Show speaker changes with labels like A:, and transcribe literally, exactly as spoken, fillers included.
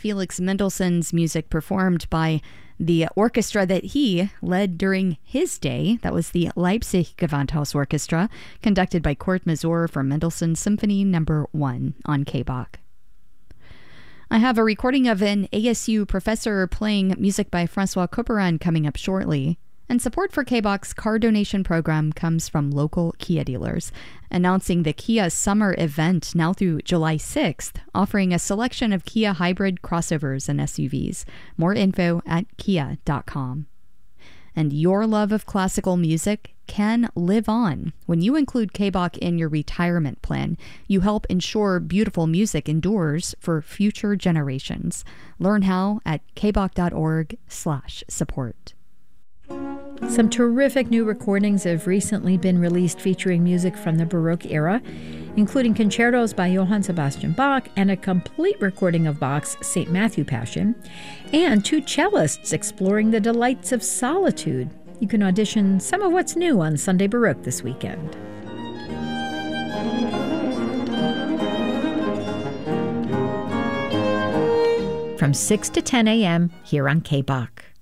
A: Felix Mendelssohn's music performed by the orchestra that he led during his day. That was the Leipzig Gewandhaus Orchestra, conducted by Kurt Masur from Mendelssohn Symphony Number one on K B O C. I have a recording of an A S U professor playing music by Francois Couperin coming up shortly. And support for K B O C's car donation program comes from local Kia dealers, announcing the Kia Summer Event now through July sixth, offering a selection of Kia hybrid crossovers and S U Vs. More info at kia dot com. And your love of classical music can live on. When you include K B O C in your retirement plan, you help ensure beautiful music endures for future generations. Learn how at kboc.org slash support.
B: Some terrific new recordings have recently been released featuring music from the Baroque era, including concertos by Johann Sebastian Bach and a complete recording of Bach's Saint Matthew Passion, and two cellists exploring the delights of solitude. You can audition some of what's new on Sunday Baroque this weekend. From six to ten a.m. here on K B O C.